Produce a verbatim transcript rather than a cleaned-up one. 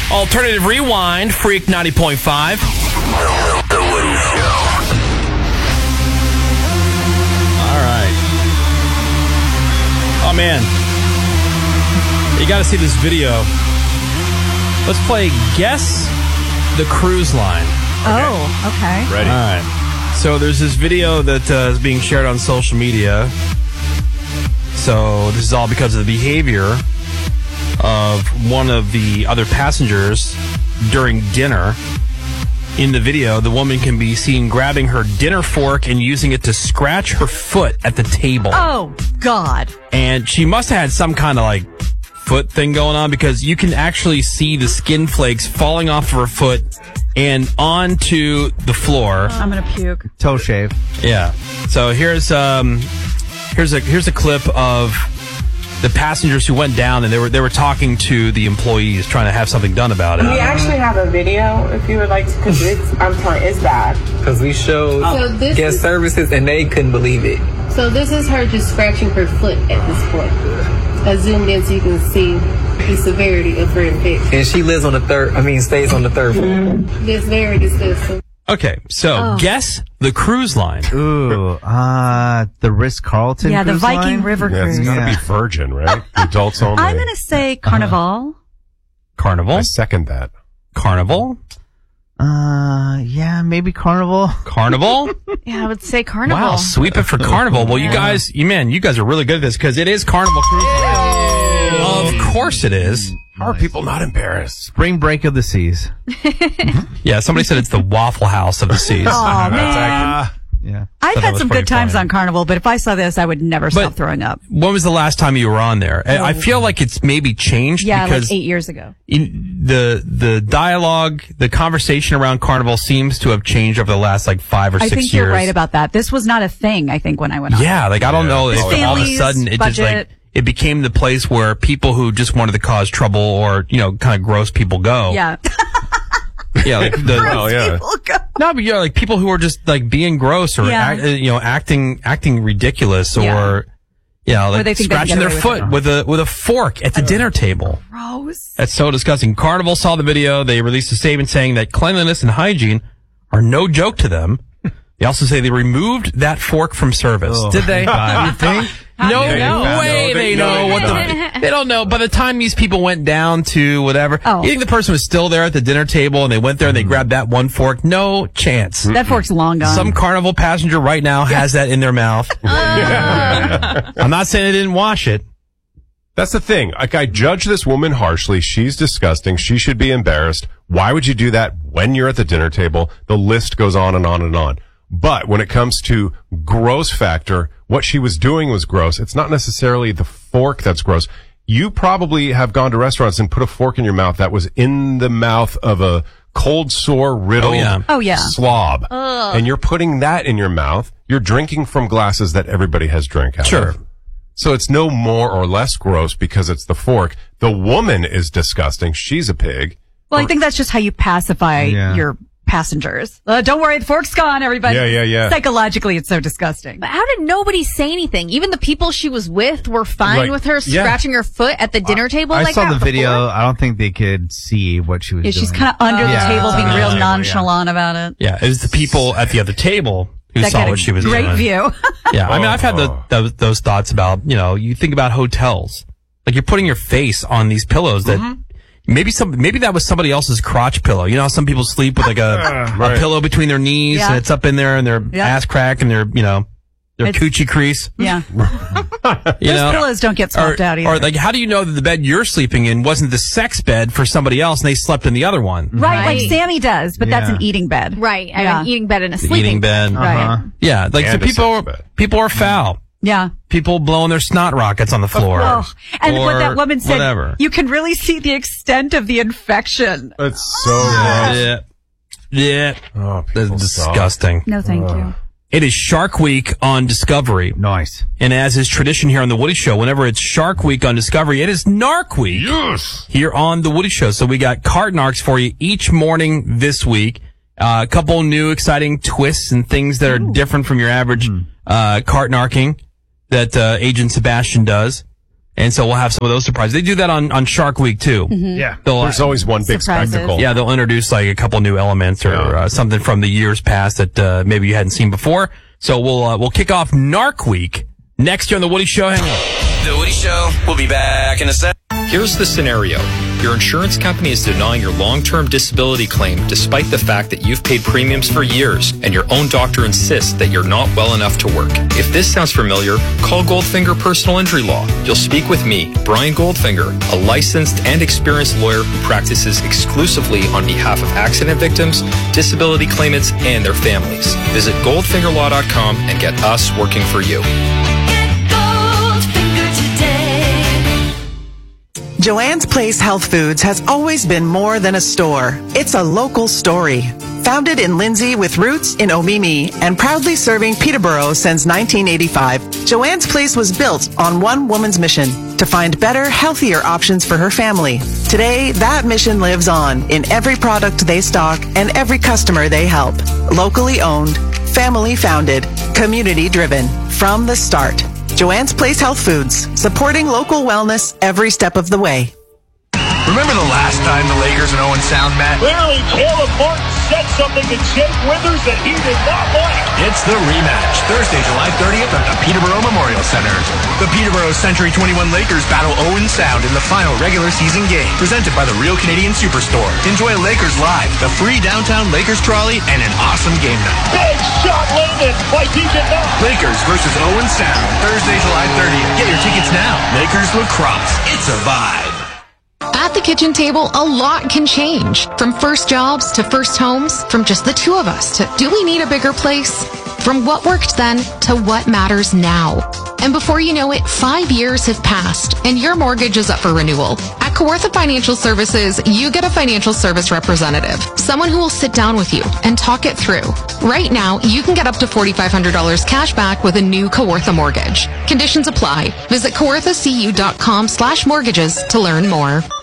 Alternative Rewind, Freak ninety point five. The Woody Show. All right. Oh, man. You got to see this video. Let's play Guess the Cruise Line. Oh, okay. Ready. All right. So there's this video that uh, is being shared on social media. So this is all because of the behavior of one of the other passengers during dinner. In the video, the woman can be seen grabbing her dinner fork and using it to scratch her foot at the table. Oh, God. And she must have had some kind of like foot thing going on, because you can actually see the skin flakes falling off of her foot and onto the floor. I'm going to puke. Toe shave. Yeah. So here's um here's a here's a clip of the passengers who went down, and they were they were talking to the employees, trying to have something done about it. We actually have a video if you would like to, because it's I'm telling it's bad. Because we showed So this guest is- services and they couldn't believe it. So this is her just scratching her foot at this point. I zoomed in so you can see the severity of her infection. And she lives on the third, I mean, stays on the third floor. This very disgusting. Okay, so Oh. guess the cruise line. Ooh, uh, the Ritz-Carlton Yeah, the cruise Viking line? River Yeah, it's Cruise. got to Yeah. be Virgin, right? Adults only. I'm going to say Carnival. Carnival. I second that. Carnival. Uh, yeah, maybe Carnival. Carnival. Yeah, I would say Carnival. Wow, sweep it for Carnival. Well, you guys, you man, you guys are really good at this, because it is Carnival Cruise Line. Of course it is. How are people not embarrassed? Spring Break of the Seas. Yeah, somebody said it's the Waffle House of the Seas. Oh, man. Yeah. I've that had was some pretty good times funny. on Carnival, but if I saw this, I would never stop throwing up. When was the last time you were on there? I I feel like it's maybe changed Yeah, because like eight years ago. in the the dialogue, the conversation around Carnival seems to have changed over the last like five or I six think years. you're right about that. This was not a thing, I think, when I went on. Yeah, like I don't know if all of a Families, sudden it just like budget. it became the place where people who just wanted to cause trouble or you know kind of gross people go. Yeah. Yeah, like the Oh, yeah. People go. no, but yeah, like people who are just like being gross or Yeah. act, uh, you know acting acting ridiculous or Yeah. you know Or like they think they can scratching get their away with foot with a with a fork at the dinner table. Gross. That's so disgusting. Carnival saw the video. They released a statement saying that cleanliness and hygiene are no joke to them. They also say they removed that fork from service. Oh. Did they? You think? No do you know? way No, they they- know no, what they the... They don't know. By the time these people went down to whatever, Oh. you think the person was still there at the dinner table and they went there and they grabbed that one fork? No chance. That fork's long gone. Some Carnival passenger right now has that in their mouth. I'm not saying they didn't wash it. That's the thing. Like, I judge this woman harshly. She's disgusting. She should be embarrassed. Why would you do that when you're at the dinner table? The list goes on and on and on. But when it comes to gross factor, what she was doing was gross. It's not necessarily the fork that's gross. You probably have gone to restaurants and put a fork in your mouth that was in the mouth of a cold sore riddled Oh, yeah. Oh, yeah. slob. And you're putting that in your mouth. You're drinking from glasses that everybody has drank out Sure. of. So it's no more or less gross because it's the fork. The woman is disgusting. She's a pig. Well, I think that's just how you pacify Yeah. your passengers. Uh, don't worry, the fork's gone, everybody. Yeah, yeah, yeah. Psychologically, it's so disgusting. But how did nobody say anything? Even the people she was with were fine Right. with her Yeah. scratching her foot at the dinner table I like saw that the video. before? I don't think they could see what she was Yeah, doing. she's kind of under the Yeah. table, being Yeah. real Yeah. nonchalant about it. Yeah, it was the people at the other table who That saw got a what she was great doing. view. Yeah, I mean, I've had the, Oh. those, those thoughts about, you know, you think about hotels. Like, you're putting your face on these pillows that maybe some, maybe that was somebody else's crotch pillow. You know how some people sleep with like a, Right. a pillow between their knees Yeah. and it's up in there and their Yeah. ass crack and their, you know, their It's- coochie crease. Yeah. You Those know? pillows don't get Or, swapped out either. or like, how do you know that the bed you're sleeping in wasn't the sex bed for somebody else and they slept in the other one? right, like Right. Sammy does, but that's Yeah. an eating bed. Right. I Yeah. mean, eating bed in a The sleeping eating bed. Right. Uh-huh. Yeah, like, And so a people, sex bed. people are foul. Yeah. People blowing their snot rockets on the floor. Oh, and what Or that woman said, whatever. you can really see the extent of the infection. It's so gross. Yeah. Yeah. Oh, That's people suck. disgusting. No, thank you. It is Shark Week on Discovery. Nice. And as is tradition here on The Woody Show, whenever it's Shark Week on Discovery, it is Narc Week Yes. here on The Woody Show. So we got cart narcs for you each morning this week. Uh, a couple new exciting twists and things that are different from your average uh, cart narking that uh, Agent Sebastian does. And so we'll have some of those surprises. They do that on, on Shark Week too. Yeah. They'll, There's always one big Surprises. spectacle. yeah, they'll introduce like a couple new elements or Yeah. uh, something from the years past that uh, maybe you hadn't seen before. So we'll uh, we'll kick off Narc Week next year on the Woody Show. Hang on. The Woody Show. We'll be back in a sec. Here's the scenario. Your insurance company is denying your long-term disability claim despite the fact that you've paid premiums for years and your own doctor insists that you're not well enough to work. If this sounds familiar, call Goldfinger Personal Injury Law. You'll speak with me, Brian Goldfinger, a licensed and experienced lawyer who practices exclusively on behalf of accident victims, disability claimants, and their families. Visit goldfinger law dot com and get us working for you. Joanne's Place Health Foods has always been more than a store. It's a local story. Founded in Lindsay with roots in Omimi and proudly serving Peterborough since nineteen eighty-five, Joanne's Place was built on one woman's mission to find better, healthier options for her family. Today, that mission lives on in every product they stock and every customer they help. Locally owned, family founded, community driven. From the start. Joanne's Place Health Foods, supporting local wellness every step of the way. Remember the last time the Lakers and Owen Sound met? Clearly, Caleb Martin said something to Jake Withers that he did not like. It's the rematch, Thursday, July thirtieth at the Peterborough Memorial Center. The Peterborough Century twenty-one Lakers battle Owen Sound in the final regular season game, presented by the Real Canadian Superstore. Enjoy Lakers Live, the free downtown Lakers trolley, and an awesome game night. Big shot landed by D J Knox. Lakers versus Owen Sound, Thursday, July thirtieth. Get your tickets now. Lakers Lacrosse, it's a vibe. At the kitchen table, a lot can change. From first jobs to first homes, from just the two of us to do we need a bigger place? From what worked then to what matters now. And before you know it, five years have passed and your mortgage is up for renewal. At Kawartha Financial Services, you get a financial service representative, someone who will sit down with you and talk it through. Right now, you can get up to forty-five hundred dollars cash back with a new Kawartha mortgage. Conditions apply. Visit kawartha c u dot com slash mortgages to learn more.